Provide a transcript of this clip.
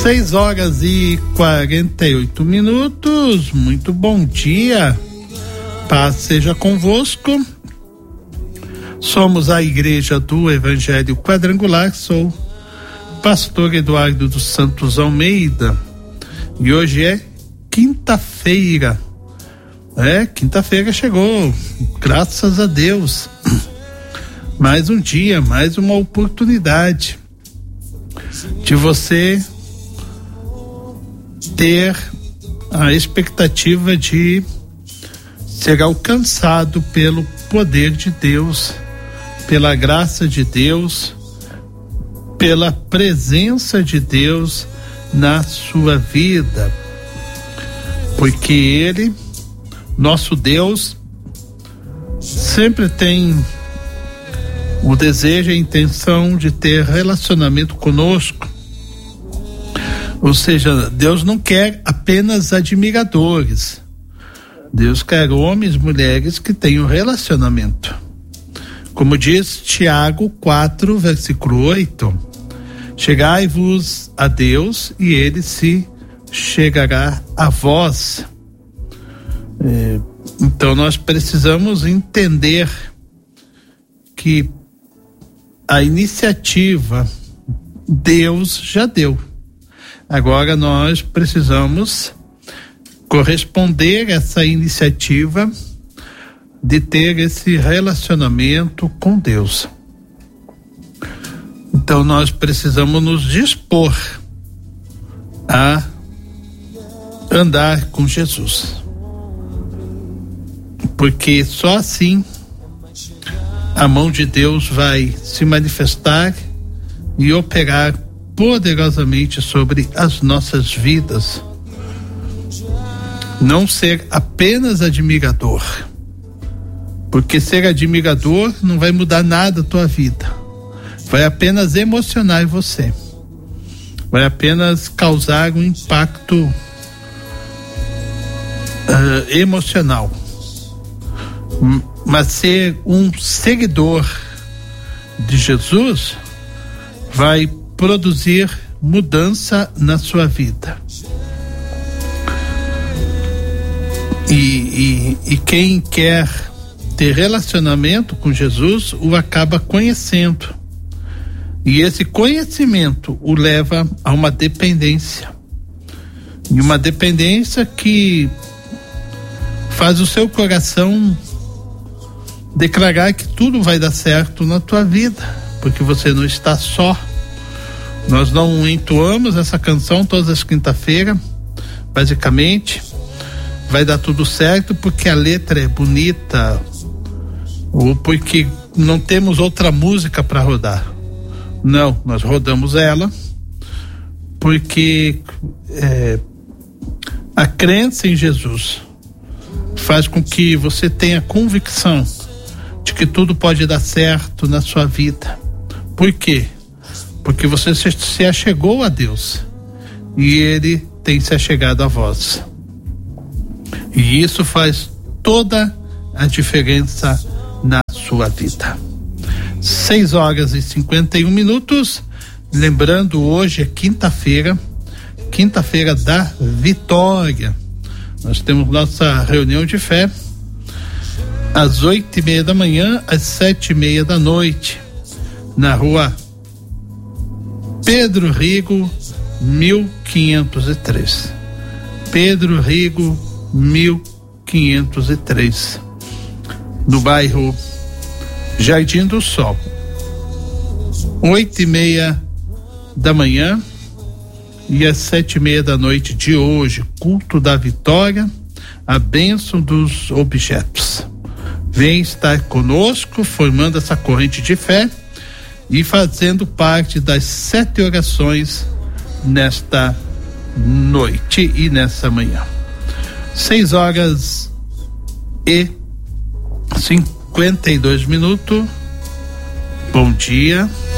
6h48. Muito bom dia. Paz seja convosco. Somos a Igreja do Evangelho Quadrangular. Sou pastor Eduardo dos Santos Almeida. E hoje é quinta-feira. Quinta-feira chegou. Graças a Deus. Mais um dia, mais uma oportunidade de você ter a expectativa de ser alcançado pelo poder de Deus, pela graça de Deus, pela presença de Deus na sua vida, porque Ele, nosso Deus, sempre tem o desejo e a intenção de ter relacionamento conosco. Ou seja, Deus não quer apenas admiradores. Deus quer homens e mulheres que tenham relacionamento. Como diz Tiago 4, versículo 8: chegai-vos a Deus e Ele se chegará a vós. Então nós precisamos entender que a iniciativa Deus já deu. Agora nós precisamos corresponder a essa iniciativa de ter esse relacionamento com Deus. Então nós precisamos nos dispor a andar com Jesus. Porque só assim a mão de Deus vai se manifestar e operar poderosamente sobre as nossas vidas. Não ser apenas admirador, porque ser admirador não vai mudar nada a tua vida, vai apenas emocionar você, vai apenas causar um impacto emocional. Mas ser um seguidor de Jesus vai produzir mudança na sua vida. E quem quer ter relacionamento com Jesus o acaba conhecendo. E esse conhecimento o leva a uma dependência. E uma dependência que faz o seu coração declarar que tudo vai dar certo na tua vida, porque você não está só. Nós não entoamos essa canção todas as quinta-feiras, basicamente. Vai dar tudo certo porque a letra é bonita, ou porque não temos outra música para rodar. Não, nós rodamos ela porque a crença em Jesus faz com que você tenha convicção de que tudo pode dar certo na sua vida. Por quê? Porque você se achegou a Deus e Ele tem se achegado a vós. E isso faz toda a diferença na sua vida. 6h51. Lembrando, hoje é quinta-feira da vitória. Nós temos nossa reunião de fé às 8h30 da manhã, às 7h30 da noite, na rua Pedro Rigo 1503. Pedro Rigo 1503, no bairro Jardim do Sol. 8h30 da manhã e às 7h30 da noite de hoje, culto da vitória, a bênção dos objetos. Vem estar conosco, formando essa corrente de fé e fazendo parte das 7 orações nesta noite e nessa manhã. 6h52. Bom dia.